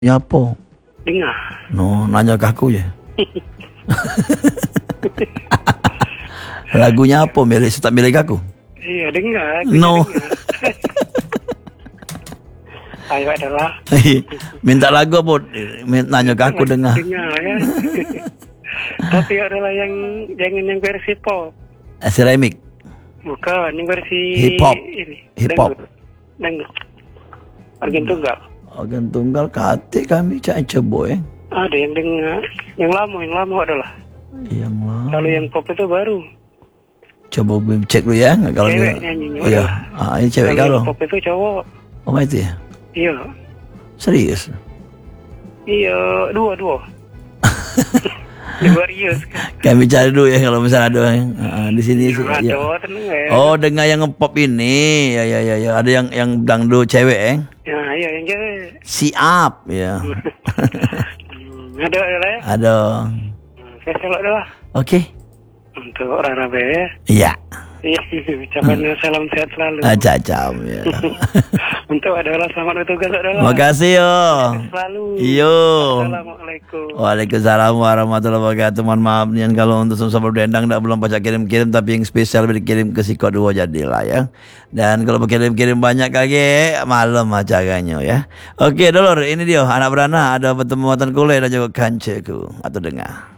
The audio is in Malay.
Ya apa? Dengar. No, nanya ke aku je. Lagunya apa? Milik tak milik aku? Iya, dengar. No. Ayo adalah. Minta lagu apa? Nanya ke aku dengar. Dengar ya. Tapi adalah yang jangan yang versi pop. Ceramic. Bukan, yang versi Hip hop. Ini. Hip hop. Dangdut. Organ tunggal. Organ tunggal katik kami cak coba Ada yang dengar. Yang lama adalah. Yang lama. Kalau yang pop itu baru. Coba cek dulu ya. Kalau cewek nyanyinya. Iya. Ini cewek kalau. Pop itu cowok. Oh itu ya? Iya. Serius? Iya, dua. Dua Rius. Kami cari dulu ya kalau misalnya ada di sini. Ya. Oh, dengar yang ngepop ini. Ya. Ada yang dangdut cewek Ya, iya yang cewek. Siap ya. Ada ya? Ada. Saya selok dah. Oke. Untuk Rara B ya. Iya. Ucapan salam sehat selalu. Acam ya. Untuk adalah selamat bertugas adalah. Makasih yo. Selalu. Yo. Assalamualaikum. Waalaikumsalam warahmatullahi wabarakatuh. Mohon maaf nih kalau untuk sama berdendang tak belum baca kirim-kirim, tapi yang spesial dikirim ke Siko 2 jadilah ya. Dan kalau berkirim-kirim banyak lagi malam acaranya ya. Oke, Dolor, ini dia anak beranak ada pertemuan kuliah dan juga kanceku atau dengar.